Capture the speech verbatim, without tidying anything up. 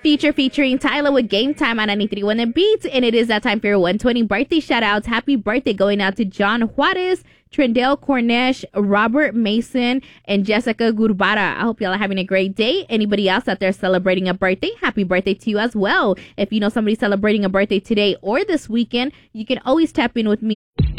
Future featuring Tyler with Game Time on ninety-three point one The Beats. And it is that time for your one twenty birthday shout outs. Happy birthday going out to John Juarez, Trendell Cornish, Robert Mason, and Jessica Gurbara. I hope y'all are having a great day. Anybody else out there celebrating a birthday, happy birthday to you as well. If you know somebody celebrating a birthday today or this weekend, you can always tap in with me.